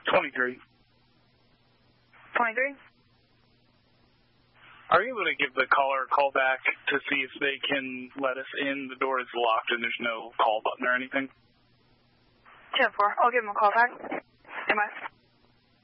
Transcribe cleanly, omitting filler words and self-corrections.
23. 23? Are you able to give the caller a call back to see if they can let us in? The door is locked and there's no call button or anything. 10-4. I'll give them a call back. Am I?